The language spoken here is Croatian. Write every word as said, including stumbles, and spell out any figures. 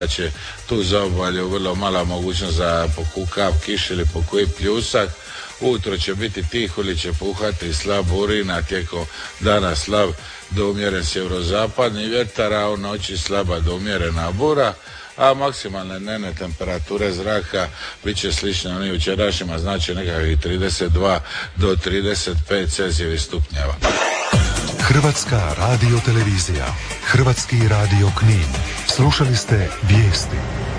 da će tu zaobalju vrlo mala mogućnost za pokukav kiš ili pokuji pljusak. Ujutro će biti tiho ili će puhati slab urina, tijekom dana slab do umjeren sjeverozapadni vjetar, a u noći slaba do umjerena bura, a maksimalne dnevne temperature zraka bit će slične onim jučerašnjima, znači nekakvih trideset dva do trideset pet Celzijevih stupnjeva. Hrvatska radio televizija, Hrvatski radio Knin. Slušali ste vijesti.